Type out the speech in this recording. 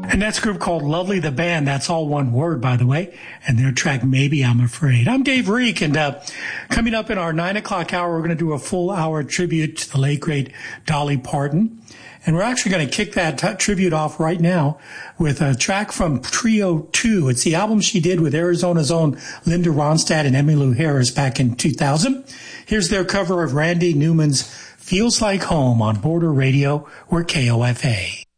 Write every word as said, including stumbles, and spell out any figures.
And that's a group called Lovely the Band. That's all one word, by the way. And their track, Maybe I'm Afraid. I'm Dave Reek, and uh, coming up in our nine o'clock hour, we're going to do a full hour tribute to the late, great Dolly Parton. And we're actually going to kick that t- tribute off right now with a track from Trio two. It's the album she did with Arizona's own Linda Ronstadt and Emmylou Harris back in two thousand. Here's their cover of Randy Newman's Feels Like Home on Border Radio or K O F A.